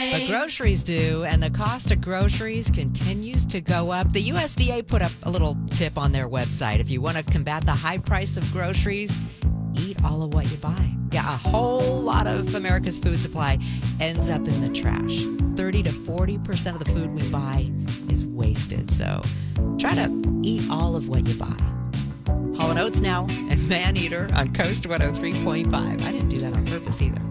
But groceries do, and the cost of groceries continues to go up. The USDA put up a little tip on their website. If you want to combat the high price of groceries, eat all of what you buy. Yeah, a whole lot of America's food supply ends up in the trash. 30 to 40% of the food we buy is wasted. So try to eat all of what you buy. Hall & Oates now and Maneater on Coast 103.5. I didn't do that on purpose either.